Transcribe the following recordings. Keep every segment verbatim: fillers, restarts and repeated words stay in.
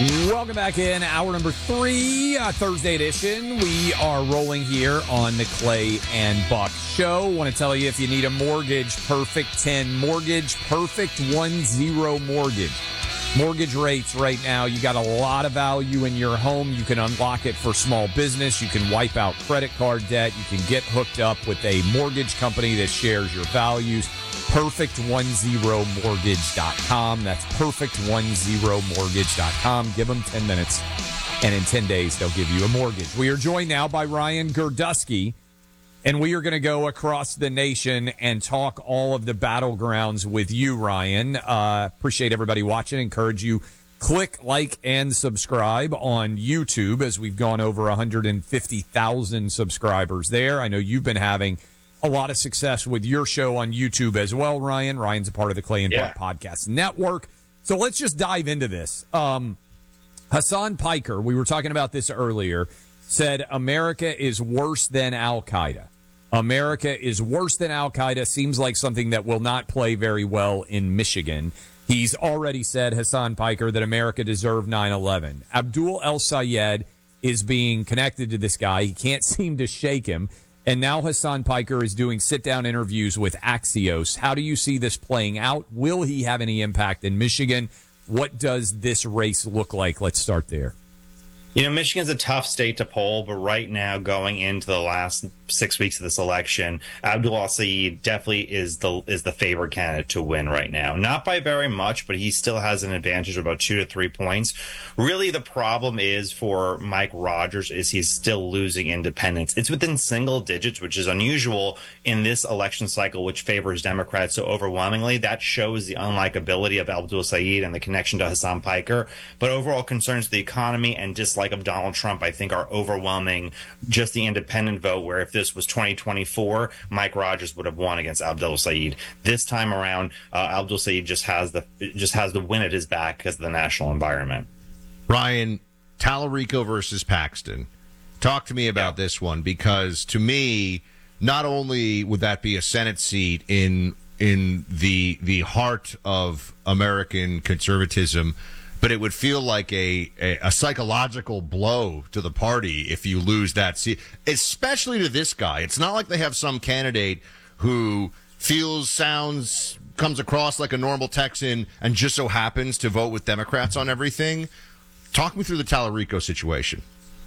Welcome back in. Hour number three, uh, Thursday edition. We are rolling here on the Clay and Buck Show. Want to tell you, if you need a mortgage, Perfect ten Mortgage, Perfect one zero Mortgage. Mortgage rates right now, you got a lot of value in your home. You can unlock it for small business. You can wipe out credit card debt. You can get hooked up with a mortgage company that shares your values. perfect ten mortgage dot com. That's perfect ten mortgage dot com. Give them ten minutes, and in ten days, they'll give you a mortgage. We are joined now by Ryan Girdusky, and we are going to go across the nation and talk all of the battlegrounds with you, Ryan. Uh, appreciate everybody watching. Encourage you, click, like, and subscribe on YouTube, as we've gone over one hundred fifty thousand subscribers there. I know you've been having a lot of success with your show on YouTube as well, Ryan. Ryan's a part of the Clay and yeah. Buck Podcast Network. So let's just dive into this. Um, Hassan Piker, we were talking about this earlier, said America is worse than Al-Qaeda. America is worse than Al-Qaeda. Seems like something that will not play very well in Michigan. He's already said, Hassan Piker, that America deserved nine eleven. Abdul El-Sayed is being connected to this guy. He can't seem to shake him. And now Hassan Piker is doing sit-down interviews with Axios. How do you see this playing out? Will he have any impact in Michigan? What does this race look like? Let's start there. You know, Michigan's a tough state to poll, but right now, going into the last six weeks of this election, Abdul El-Sayed definitely is the is the favored candidate to win right now. Not by very much, but he still has an advantage of about two to three points. Really, the problem is for Mike Rogers is he's still losing independents. It's within single digits, which is unusual in this election cycle, which favors Democrats so overwhelmingly. That shows the unlikability of Abdul El-Sayed and the connection to Hassan Piker. But overall concerns the economy and dislike of Donald Trump, I think, are overwhelming just the independent vote, where if this was twenty twenty-four, Mike Rogers would have won against Abdul El-Sayed. This time around, uh, Abdul El-Sayed just has the just has the win at his back because of the national environment. Ryan, Tallarico versus Paxton. Talk to me about yeah. this one, because to me, not only would that be a Senate seat in in the the heart of American conservatism, but it would feel like a, a, a psychological blow to the party if you lose that seat, especially to this guy. It's not like they have some candidate who feels, sounds, comes across like a normal Texan and just so happens to vote with Democrats on everything. Talk me through the Tallarico situation.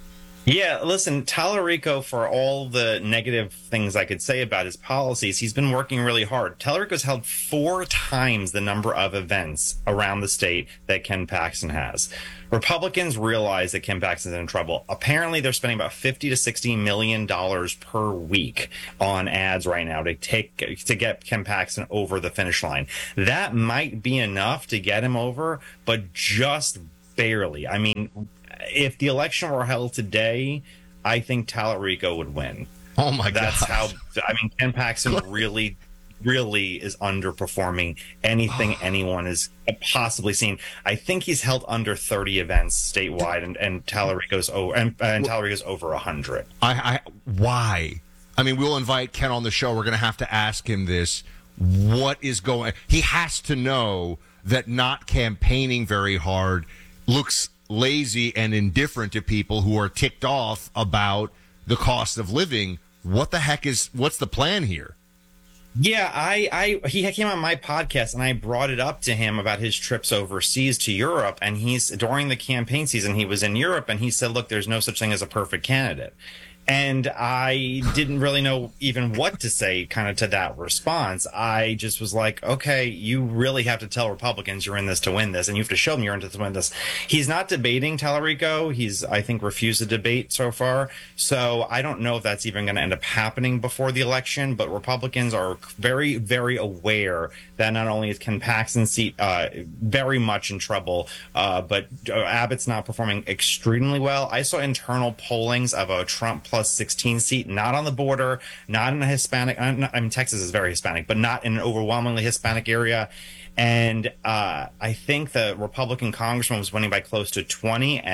Yeah, listen, Tallarico, for all the negative things I could say about his policies, he's been working really hard. Tallarico's held four times the number of events around the state that Ken Paxton has. Republicans realize that Ken Paxton's in trouble. Apparently, they're spending about fifty to sixty million dollars per week on ads right now to take to get Ken Paxton over the finish line. That might be enough to get him over, but just barely. I mean, if the election were held today, I think Tallarico would win. Oh, my God. That's how, I mean, Ken Paxton really, really is underperforming anything anyone has possibly seen. I think he's held under thirty events statewide, and, and Tallarico's over, and, and Tallarico's over one hundred. I, I, why? I mean, we'll invite Ken on the show. We're going to have to ask him this. What is going, he has to know that not campaigning very hard looks lazy and indifferent to people who are ticked off about the cost of living. What the heck is, what's the plan here? Yeah, I, I, he came on my podcast and I brought it up to him about his trips overseas to Europe. And he's, during the campaign season, he was in Europe and he said, look, there's no such thing as a perfect candidate. And I didn't really know even what to say kind of to that response. I just was like, okay, you really have to tell Republicans you're in this to win this, and you have to show them you're in this to win this. He's not debating Tallarico. He's, I think, refused to debate so far. So I don't know if that's even going to end up happening before the election, but Republicans are very, very aware that not only is Ken Paxton's seat uh, very much in trouble, uh, but uh, Abbott's not performing extremely well. I saw internal pollings of a Trump plus sixteen seat, not on the border, not in a Hispanic, I mean, Texas is very Hispanic, but not in an overwhelmingly Hispanic area. And uh, I think the Republican congressman was winning by close to twenty, and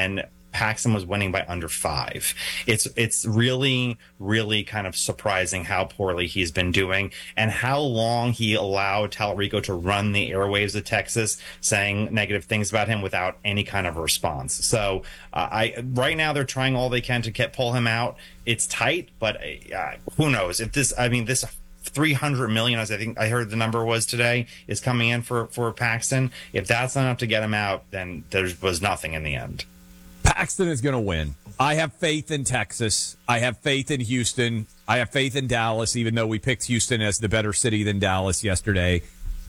Paxton was winning by under five. It's it's really, really kind of surprising how poorly he's been doing and how long he allowed Tallarico to run the airwaves of Texas, saying negative things about him without any kind of response. So uh, I right now they're trying all they can to get pull him out. It's tight, but uh, who knows if this? I mean, this three hundred million, as I think I heard the number was today, is coming in for for Paxton. If that's not enough to get him out, then there was nothing in the end. Paxton is going to win. I have faith in Texas. I have faith in Houston. I have faith in Dallas, even though we picked Houston as the better city than Dallas yesterday.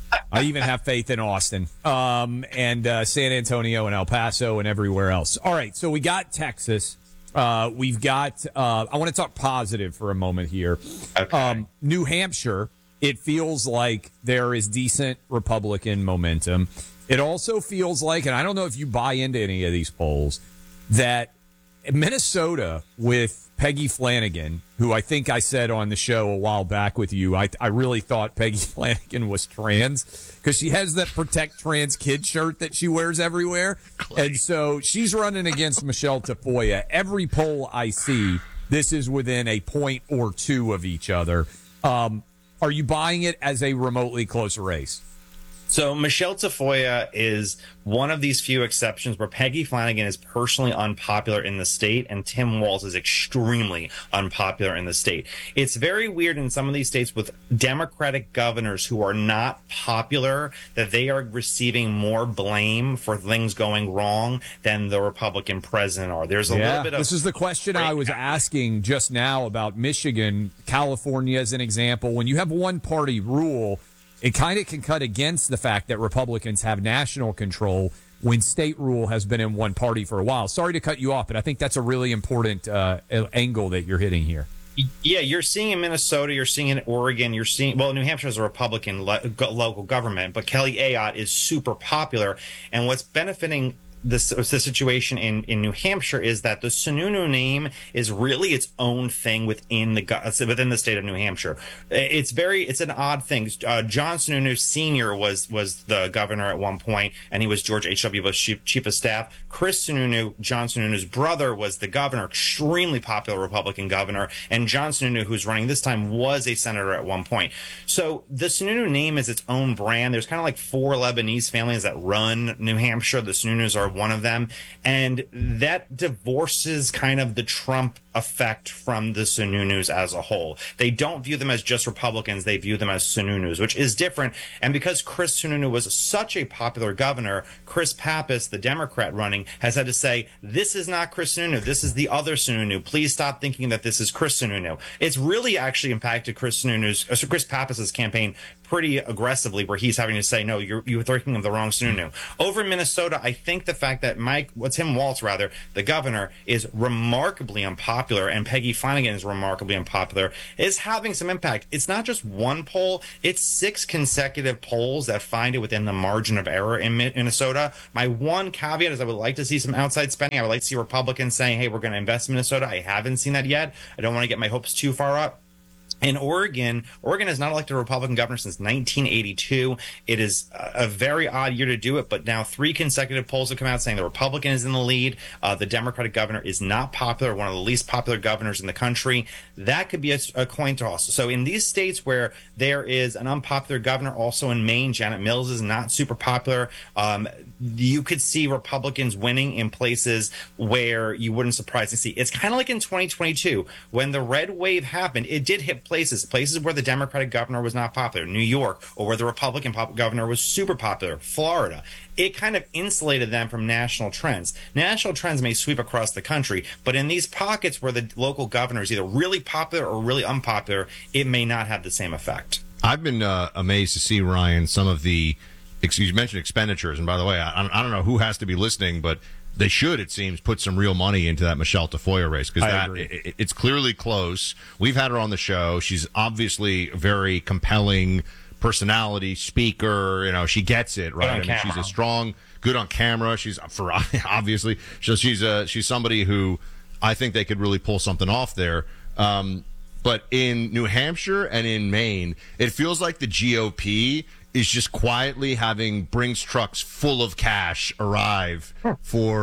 I even have faith in Austin um, and uh, San Antonio and El Paso and everywhere else. All right, so we got Texas. Uh, we've got uh, – I want to talk positive for a moment here. Okay. Um, New Hampshire, it feels like there is decent Republican momentum. It also feels like – and I don't know if you buy into any of these polls – that Minnesota with Peggy Flanagan, who I think I said on the show a while back with you, I, I really thought Peggy Flanagan was trans because she has that Protect Trans Kid shirt that she wears everywhere. And so she's running against Michelle Tafoya. Every poll I see, this is within a point or two of each other. Um, are you buying it as a remotely close race? So Michelle Tafoya is one of these few exceptions where Peggy Flanagan is personally unpopular in the state and Tim Walz is extremely unpopular in the state. It's very weird in some of these states with Democratic governors who are not popular that they are receiving more blame for things going wrong than the Republican president are. There's a yeah, little bit of this is the question I was asking just now about Michigan, California as an example. When you have one party rule, it kind of can cut against the fact that Republicans have national control when state rule has been in one party for a while. Sorry to cut you off, but I think that's a really important uh, angle that you're hitting here. Yeah, you're seeing in Minnesota, you're seeing in Oregon, you're seeing, well, New Hampshire is a Republican lo- local government, but Kelly Ayotte is super popular. And what's benefiting This, the situation in, in New Hampshire is that the Sununu name is really its own thing within the within the state of New Hampshire. It's very it's an odd thing. Uh, John Sununu Senior was was the governor at one point, and he was George H W. Bush chief, chief of staff. Chris Sununu, John Sununu's brother, was the governor, extremely popular Republican governor, and John Sununu, who's running this time, was a senator at one point. So the Sununu name is its own brand. There's kind of like four Lebanese families that run New Hampshire. The Sununus are one of them, and that divorces kind of the Trump effect from the Sununus as a whole. They don't view them as just Republicans, they view them as Sununus, which is different. And because Chris Sununu was such a popular governor, Chris Pappas, the Democrat running, has had to say, this is not Chris Sununu, this is the other Sununu. Please stop thinking that this is Chris Sununu. It's really actually impacted Chris Sununu's, uh, Chris Pappas's campaign pretty aggressively, where he's having to say, no, you're you're thinking of the wrong Sununu. Over in Minnesota, I think the fact that Mike, what's Tim Walz rather, the governor, is remarkably unpopular, and Peggy Flanagan is remarkably unpopular, is having some impact. It's not just one poll; it's six consecutive polls that find it within the margin of error in Minnesota. My one caveat is I would like to see some outside spending. I would like to see Republicans saying, hey, we're going to invest in Minnesota. I haven't seen that yet. I don't want to get my hopes too far up. In Oregon, Oregon has not elected a Republican governor since nineteen eighty-two. It is a very odd year to do it, but now three consecutive polls have come out saying the Republican is in the lead. Uh, the Democratic governor is not popular, one of the least popular governors in the country. That could be a, a coin toss. So in these states where there is an unpopular governor, also in Maine, Janet Mills is not super popular. Um, you could see Republicans winning in places where you wouldn't surprise to see. It's kind of like in twenty twenty-two when the red wave happened. It did hit places, places where the Democratic governor was not popular, New York, or where the Republican pop- governor was super popular, Florida. It kind of insulated them from national trends. National trends may sweep across the country, but in these pockets where the local governor is either really popular or really unpopular, it may not have the same effect. I've been uh, amazed to see, Ryan, some of the, you mentioned expenditures, and by the way, I, I don't know who has to be listening, but they should, it seems, put some real money into that Michelle Tafoya race, because that it, it's clearly close. We've had her on the show. She's obviously a very compelling personality, speaker. You know, she gets it, right? I mean, she's a strong, good on camera. She's for obviously, so she's a she's somebody who I think they could really pull something off there. Um, but in New Hampshire and in Maine, it feels like the G O P is just quietly having Brinks trucks full of cash arrive for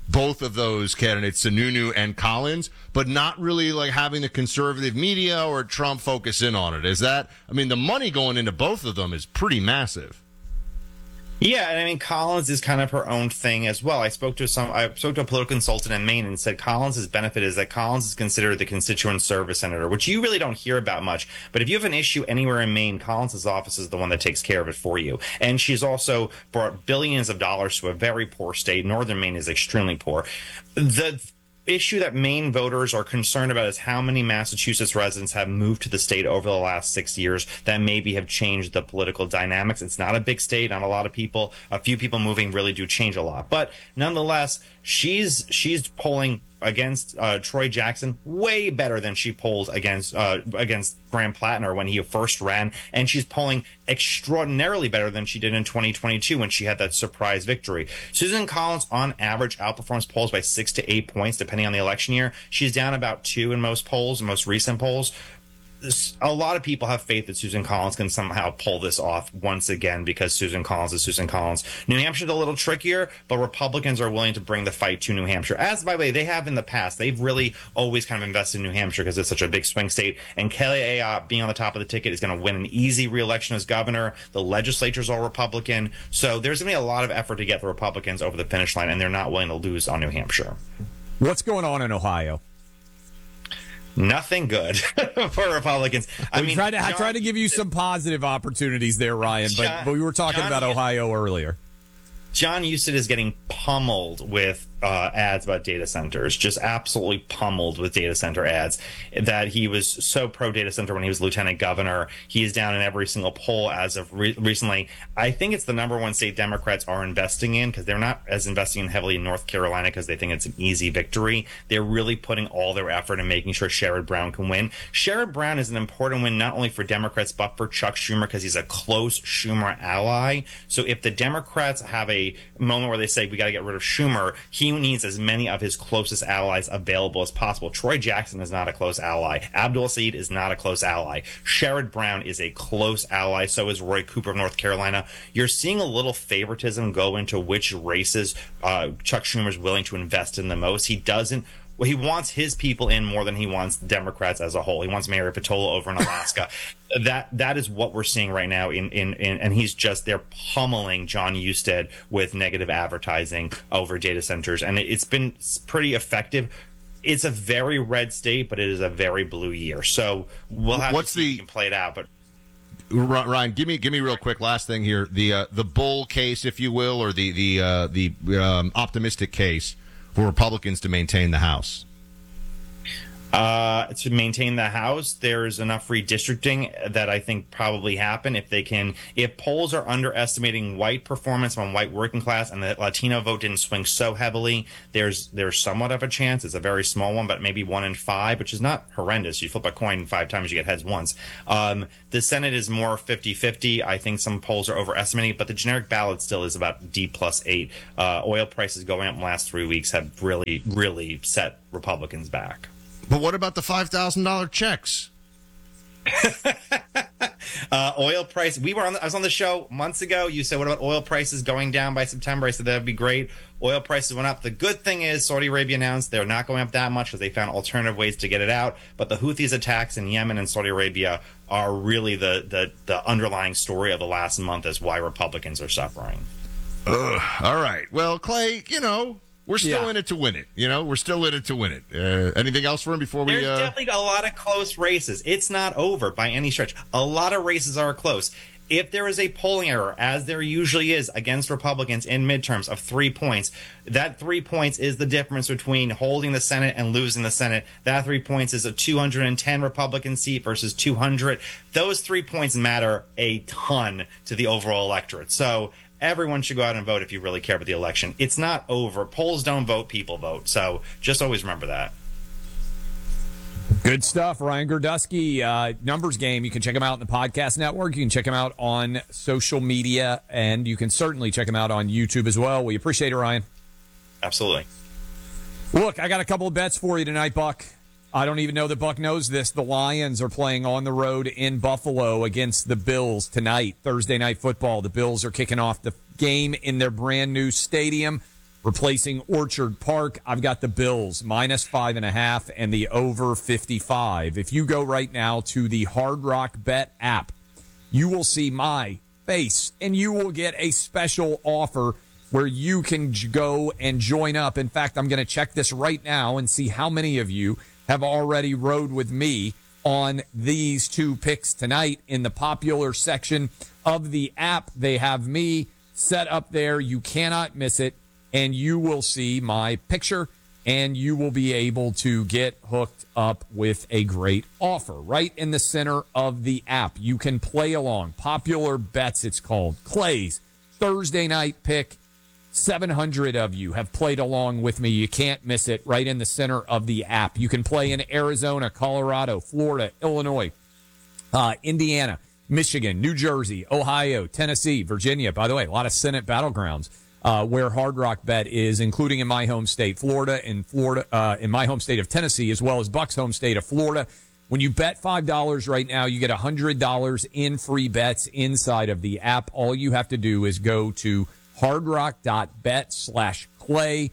both of those candidates, Sununu and Collins, but not really like having the conservative media or Trump focus in on it. Is that, I mean, the money going into both of them is pretty massive. Yeah, and I mean, Collins is kind of her own thing as well. I spoke to some, I spoke to a political consultant in Maine and said Collins' benefit is that Collins is considered the constituent service senator, which you really don't hear about much. But if you have an issue anywhere in Maine, Collins' office is the one that takes care of it for you. And she's also brought billions of dollars to a very poor state. Northern Maine is extremely poor. The issue that Maine voters are concerned about is how many Massachusetts residents have moved to the state over the last six years that maybe have changed the political dynamics. It's not a big state. Not a lot of people. A few people moving really do change a lot. But nonetheless, she's she's polling against uh, Troy Jackson way better than she polled against uh, against Graham Plattner when he first ran, and she's polling extraordinarily better than she did in twenty twenty-two when she had that surprise victory. Susan Collins, on average, outperforms polls by six to eight points, depending on the election year. She's down about two in most polls, most recent polls. A lot of people have faith that Susan Collins can somehow pull this off once again because Susan Collins is Susan Collins. New Hampshire's a little trickier, but Republicans are willing to bring the fight to New Hampshire. As, by the way, they have in the past. They've really always kind of invested in New Hampshire because it's such a big swing state. And Kelly Ayotte being on the top of the ticket is going to win an easy re-election as governor. The legislature's all Republican. So there's going to be a lot of effort to get the Republicans over the finish line, and they're not willing to lose on New Hampshire. What's going on in Ohio? Nothing good for Republicans. I we mean, tried to, I John, tried to give you some positive opportunities there, Ryan, but, John, but we were talking John, about Ohio earlier. John Husted is getting pummeled with uh, ads about data centers, just absolutely pummeled with data center ads. That he was so pro data center when he was lieutenant governor. He is down in every single poll as of re- recently. I think it's the number one state Democrats are investing in because they're not as investing in heavily in North Carolina because they think it's an easy victory. They're really putting all their effort in making sure Sherrod Brown can win. Sherrod Brown is an important win not only for Democrats but for Chuck Schumer because he's a close Schumer ally. So if the Democrats have a moment where they say we got to get rid of Schumer, he needs as many of his closest allies available as possible. Troy Jackson is not a close ally. Abdul Said is not a close ally. Sherrod Brown is a close ally. So is Roy Cooper of North Carolina. You're seeing a little favoritism go into which races uh, Chuck Schumer is willing to invest in the most. He doesn't. Well, he wants his people in more than he wants Democrats as a whole. He wants Mary Patola over in Alaska. that that is what we're seeing right now. In, in in and he's just they're pummeling John Husted with negative advertising over data centers, and it, it's been pretty effective. It's a very red state, but it is a very blue year. So we'll have What's to see the, if we can play it out. But Ryan, give me give me real quick last thing here. The uh, the bull case, if you will, or the the uh, the um, optimistic case for Republicans to maintain the House. Uh, to maintain the House, there's enough redistricting that I think probably happen if they can. If polls are underestimating white performance on white working class, and the Latino vote didn't swing so heavily, there's there's somewhat of a chance. It's a very small one, but maybe one in five, which is not horrendous. You flip a coin five times, you get heads once. Um, the Senate is more fifty-fifty. I think some polls are overestimating, but the generic ballot still is about D plus eight. Uh, oil prices going up in the last three weeks have really, really set Republicans back. But what about the five thousand dollars checks? uh, oil price. We were on. The, I was on the show months ago. You said, "What about oil prices going down by September?" I said that'd be great. Oil prices went up. The good thing is Saudi Arabia announced they're not going up that much because they found alternative ways to get it out. But the Houthis attacks in Yemen and Saudi Arabia are really the the, the underlying story of the last month as why Republicans are suffering. Ugh. All right. Well, Clay, you know. We're still Yeah. in it to win it. You know, we're still in it to win it. Uh, anything else for him before we... There's uh... definitely a lot of close races. It's not over by any stretch. A lot of races are close. If there is a polling error, as there usually is against Republicans in midterms of three points, that three points is the difference between holding the Senate and losing the Senate. That three points is a two hundred ten Republican seat versus two hundred. Those three points matter a ton to the overall electorate. So everyone should go out and vote if you really care about the election. It's not over. Polls don't vote, people vote. So just always remember that. Good stuff. Ryan Girdusky, uh, Numbers Game. You can check him out in the podcast network. You can check him out on social media, and you can certainly check him out on YouTube as well. We appreciate it, Ryan. Absolutely. Look, I got a couple of bets for you tonight, Buck. I don't even know that Buck knows this. The Lions are playing on the road in Buffalo against the Bills tonight, Thursday Night Football. The Bills are kicking off the game in their brand new stadium. Replacing Orchard Park, I've got the Bills minus five and a half and the over fifty-five. If you go right now to the Hard Rock Bet app, you will see my face and you will get a special offer where you can j- go and join up. In fact, I'm going to check this right now and see how many of you have already rode with me on these two picks tonight. In the popular section of the app, they have me set up there. You cannot miss it. And you will see my picture, and you will be able to get hooked up with a great offer right in the center of the app. You can play along. Popular Bets, it's called. Clay's Thursday night pick. seven hundred of you have played along with me. You can't miss it right in the center of the app. You can play in Arizona, Colorado, Florida, Illinois, uh, Indiana, Michigan, New Jersey, Ohio, Tennessee, Virginia. By the way, a lot of Senate battlegrounds. Uh, where Hard Rock Bet is, including in my home state, Florida, and Florida, uh, in my home state of Tennessee, as well as Buck's home state of Florida. When you bet five dollars right now, you get one hundred dollars in free bets inside of the app. All you have to do is go to hardrock.bet slash clay,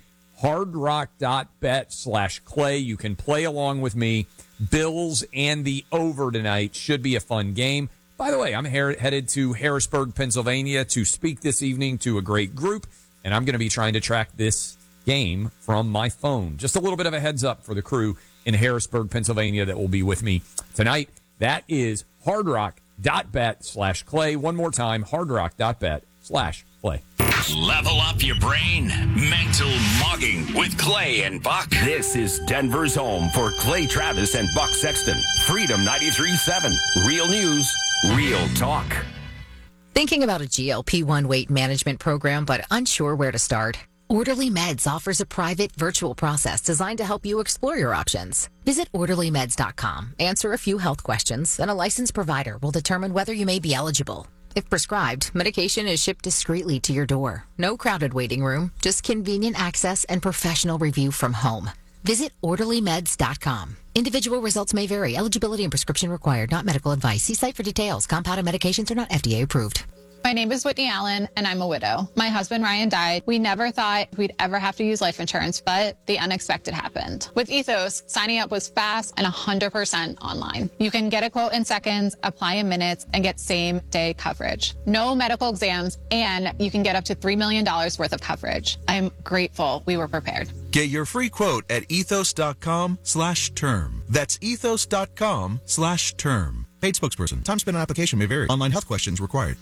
hardrock.bet slash clay. You can play along with me. Bills and the over tonight should be a fun game. By the way, I'm her- headed to Harrisburg, Pennsylvania to speak this evening to a great group, and I'm going to be trying to track this game from my phone. Just a little bit of a heads up for the crew in Harrisburg, Pennsylvania that will be with me tonight. That is hardrock.bet slash clay. One more time, hardrock.bet slash clay. Level up your brain. Mental mugging with Clay and Buck. This is Denver's home for Clay Travis and Buck Sexton. Freedom ninety-three point seven. Real news, real talk. Thinking about a G L P one weight management program but unsure where to start? Orderly Meds offers a private virtual process designed to help you explore your options. Visit orderly meds dot com, answer a few health questions, and a licensed provider will determine whether you may be eligible. If prescribed, medication is shipped discreetly to your door. No crowded waiting room, just convenient access and professional review from home. Visit orderly meds dot com. Individual results may vary. Eligibility and prescription required. Not medical advice. See site for details. Compounded medications are not F D A approved. My name is Whitney Allen, and I'm a widow. My husband, Ryan, died. We never thought we'd ever have to use life insurance, but the unexpected happened. With Ethos, signing up was fast and one hundred percent online. You can get a quote in seconds, apply in minutes, and get same-day coverage. No medical exams, and you can get up to three million dollars worth of coverage. I'm grateful we were prepared. Get your free quote at ethos.com slash term. That's ethos.com slash term. Paid spokesperson. Time spent on application may vary. Online health questions required.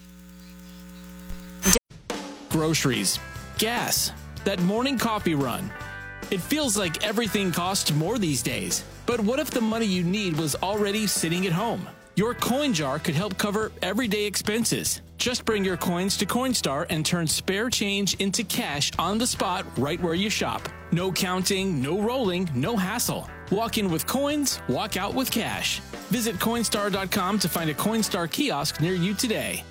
Groceries, gas, that morning coffee run. It feels like everything costs more these days. But what if the money you need was already sitting at home? Your coin jar could help cover everyday expenses. Just bring your coins to Coinstar and turn spare change into cash on the spot right where you shop. No counting, no rolling, no hassle. Walk in with coins, walk out with cash. Visit Coinstar dot com to find a Coinstar kiosk near you today.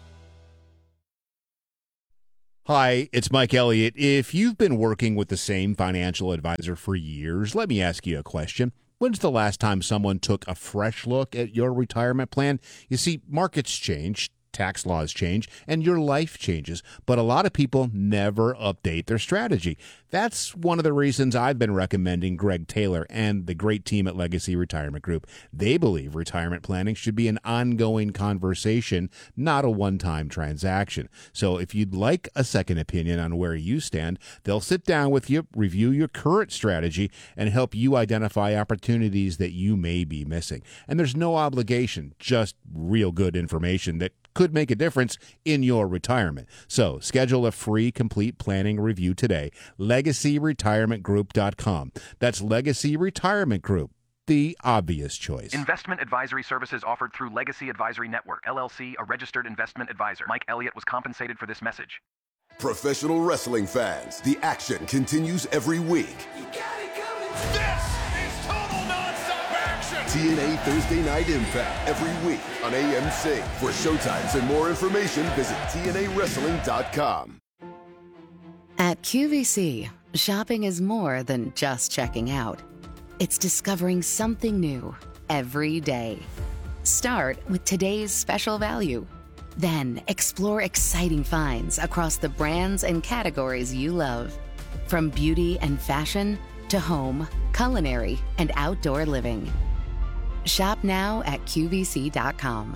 Hi, it's Mike Elliott. If you've been working with the same financial advisor for years, let me ask you a question. When's the last time someone took a fresh look at your retirement plan? You see, markets change, tax laws change, and your life changes, but a lot of people never update their strategy. That's one of the reasons I've been recommending Greg Taylor and the great team at Legacy Retirement Group. They believe retirement planning should be an ongoing conversation, not a one-time transaction. So if you'd like a second opinion on where you stand, they'll sit down with you, review your current strategy, and help you identify opportunities that you may be missing. And there's no obligation, just real good information that could make a difference in your retirement. So schedule a free complete planning review today. legacy retirement group dot com. That's Legacy Retirement Group, the obvious choice. Investment advisory services offered through Legacy Advisory Network, L L C, a registered investment advisor. Mike Elliott was compensated for this message. Professional wrestling fans, the action continues every week. You got it coming. This is total nonstop action. T N A Thursday Night Impact every week on A M C. For showtimes and more information, visit T N A wrestling dot com. At Q V C, shopping is more than just checking out. It's discovering something new every day. Start with today's special value. Then explore exciting finds across the brands and categories you love. From beauty and fashion to home, culinary, and outdoor living. Shop now at Q V C dot com.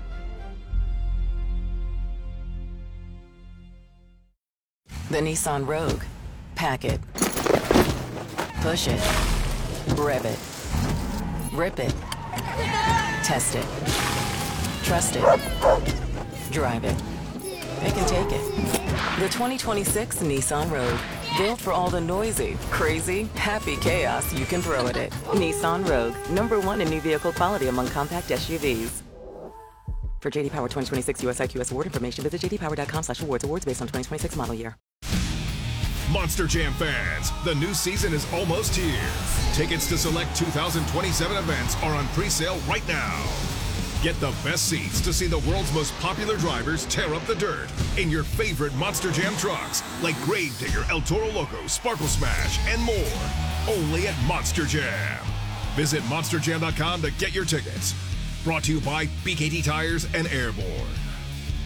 The Nissan Rogue. Pack it. Push it. Rev it. Rip it. Test it. Trust it. Drive it. Pick and take it. The twenty twenty-six Nissan Rogue. Built for all the noisy, crazy, happy chaos you can throw at it. Nissan Rogue. Number one in new vehicle quality among compact S U Vs. For J D Power twenty twenty-six U S I Q S award information, visit j d power dot com slash awards. Awards based on twenty twenty-six model year. Monster Jam fans, the new season is almost here. Tickets to select two thousand twenty-seven events are on pre-sale right now. Get the best seats to see the world's most popular drivers tear up the dirt in your favorite Monster Jam trucks, like Gravedigger, El Toro Loco, Sparkle Smash, and more. Only at Monster Jam. Visit monster jam dot com to get your tickets. Brought to you by B K T Tires and Airborne.